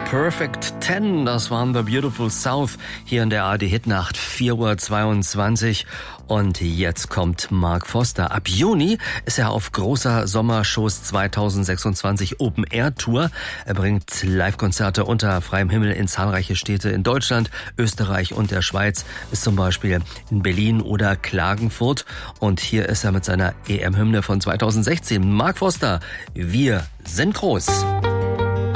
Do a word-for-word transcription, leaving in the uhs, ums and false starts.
Perfect Ten, das waren The Beautiful South hier in der A R D-Hitnacht, vier Uhr zweiundzwanzig. Und jetzt kommt Mark Foster. Ab Juni ist er auf großer Sommershows zweitausendsechsundzwanzig Open Air Tour. Er bringt Live-Konzerte unter freiem Himmel in zahlreiche Städte in Deutschland, Österreich und der Schweiz, ist zum Beispiel in Berlin oder Klagenfurt. Und hier ist er mit seiner E M-Hymne von zweitausendsechzehn. Mark Foster, wir sind groß.